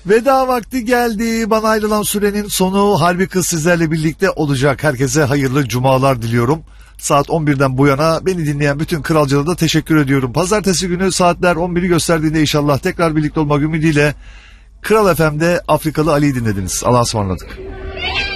Veda vakti geldi. Bana ayrılan sürenin sonu. Harbi Kız sizlerle birlikte olacak. Herkese hayırlı cumalar diliyorum. Saat 11'den bu yana beni dinleyen bütün kralcılara da teşekkür ediyorum. Pazartesi günü saatler 11'i gösterdiğinde inşallah tekrar birlikte olmak ümidiyle Kral FM'de Afrikalı Ali'yi dinlediniz. Allah'a ısmarladık.